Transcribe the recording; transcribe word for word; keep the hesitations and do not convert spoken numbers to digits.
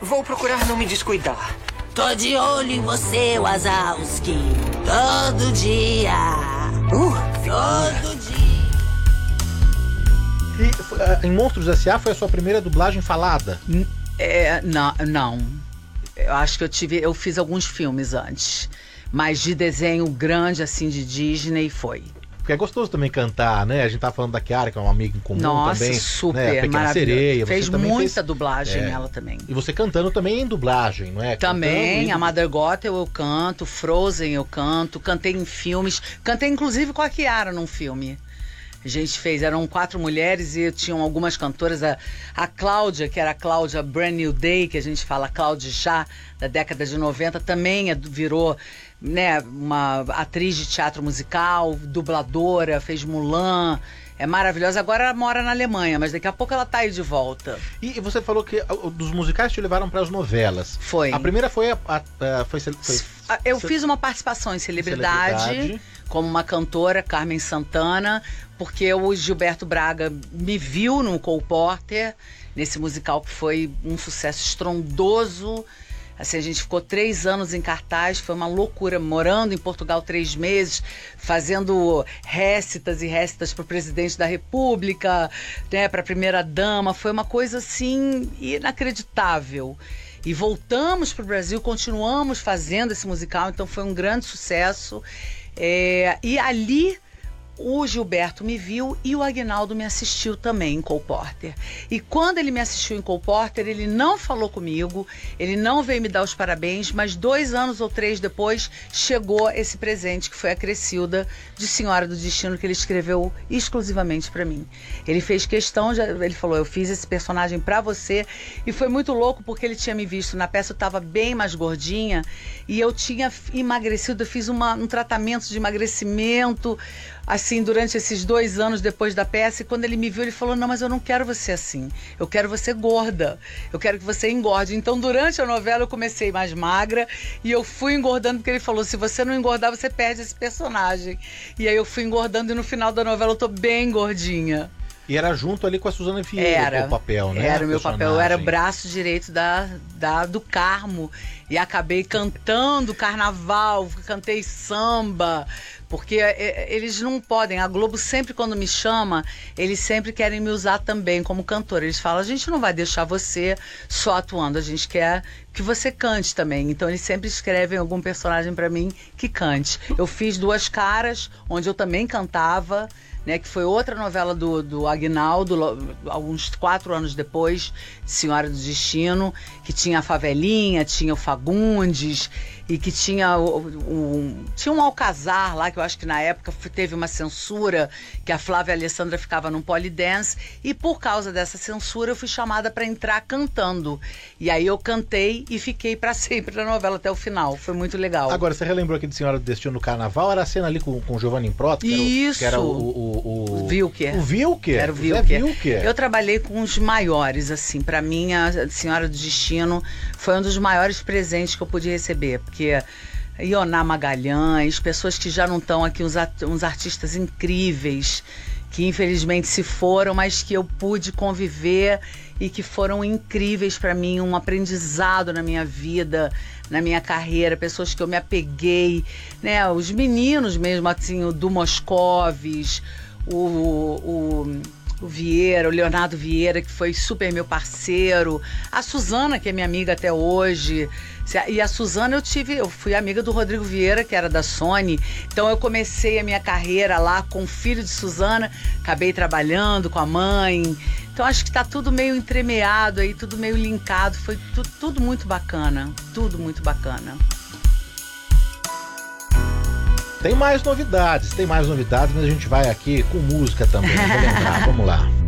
Vou procurar não me descuidar. Tô de olho em você, Wazowski. Todo dia. Uh, Todo dia. E, em Monstros S A foi a sua primeira dublagem falada? É, não, não. Eu acho que eu tive, eu fiz alguns filmes antes, mas de desenho grande assim de Disney foi. Porque é gostoso também cantar, né? A gente tá falando da Chiara, que é uma amiga em comum. Nossa, também. super, né? A Pequena maravilhosa. Sereia. Fez você muita fez... dublagem é. ela também. E você cantando também em dublagem, não é? Também, cantando, a Mother Gothel eu canto, Frozen eu canto, cantei em filmes, cantei inclusive com a Chiara num filme. A gente fez, eram quatro mulheres e tinham algumas cantoras, a, a Cláudia, que era a Cláudia Brand New Day, que a gente fala Cláudia já, da década de noventa, também é, virou, né, uma atriz de teatro musical, dubladora, fez Mulan, é maravilhosa. Agora ela mora na Alemanha, mas daqui a pouco ela tá aí de volta. E, e você falou que uh, dos musicais te levaram para as novelas. Foi. A primeira foi a... a, a foi, foi, Eu foi, fiz uma participação em Celebridade, Celebridade, como uma cantora, Carmen Santana, porque o Gilberto Braga me viu no Cole Porter, nesse musical que foi um sucesso estrondoso. Assim, a gente ficou três anos em cartaz, foi uma loucura, morando em Portugal três meses, fazendo récitas e récitas para o presidente da República, né, para a primeira-dama, foi uma coisa assim inacreditável. E voltamos para o Brasil, continuamos fazendo esse musical, então foi um grande sucesso. É, e ali o Gilberto me viu e o Aguinaldo me assistiu também em Cole Porter. E quando ele me assistiu em Cole Porter, ele não falou comigo, ele não veio me dar os parabéns, mas dois anos ou três depois chegou esse presente, que foi a Crescilda de Senhora do Destino, que ele escreveu exclusivamente para mim. Ele fez questão, já, ele falou, eu fiz esse personagem para você, e foi muito louco porque ele tinha me visto na peça, eu estava bem mais gordinha, e eu tinha emagrecido, eu fiz uma, um tratamento de emagrecimento, assim, durante esses dois anos depois da peça, e quando ele me viu, ele falou, não, mas eu não quero você assim, eu quero você gorda, eu quero que você engorde. Então, durante a novela, eu comecei mais magra, e eu fui engordando, porque ele falou, se você não engordar, você perde esse personagem. E aí eu fui engordando, e no final da novela eu tô bem gordinha. E era junto ali com a Suzana Vieira, era, o papel, né? Era o meu papel, eu era o braço direito da, da, do Carmo, e acabei cantando carnaval, cantei samba, porque é, eles não podem, a Globo sempre quando me chama, eles sempre querem me usar também como cantora. Eles falam, a gente não vai deixar você só atuando, a gente quer que você cante também. Então eles sempre escrevem algum personagem pra mim que cante. Eu fiz Duas Caras, onde eu também cantava, né, que foi outra novela do, do Aguinaldo, alguns quatro anos depois, Senhora do Destino, que tinha a Favelinha, tinha o Fagundes, e que tinha um, tinha um Alcazar lá, que eu acho que na época teve uma censura, que a Flávia Alessandra ficava num polidense, e por causa dessa censura eu fui chamada para entrar cantando. E aí eu cantei e fiquei para sempre na novela até o final. Foi muito legal. Agora, você relembrou aqui de Senhora do Destino no Carnaval? Era a cena ali com, com o Giovanni Improto? Isso! Que era o, o, o, o Wilker. O Wilker? Era o Wilker. Wilker. Eu trabalhei com os maiores, assim. Para mim, a Senhora do Destino foi um dos maiores presentes que eu pude receber, porque Ioná Magalhães, pessoas que já não estão aqui, uns, uns artistas incríveis, que infelizmente se foram, mas que eu pude conviver e que foram incríveis para mim, um aprendizado na minha vida, na minha carreira, pessoas que eu me apeguei, né? Os meninos mesmo, assim, o Du Moscovis, o, o, o Vieira, o Leonardo Vieira, que foi super meu parceiro, a Suzana, que é minha amiga até hoje. E a Suzana eu tive, eu fui amiga do Rodrigo Vieira, que era da Sony, então eu comecei a minha carreira lá com o filho de Suzana, acabei trabalhando com a mãe, então acho que tá tudo meio entremeado aí, tudo meio linkado, foi tu, tudo muito bacana, tudo muito bacana. Tem mais novidades, tem mais novidades, mas a gente vai aqui com música também, vou lembrar, vamos lá.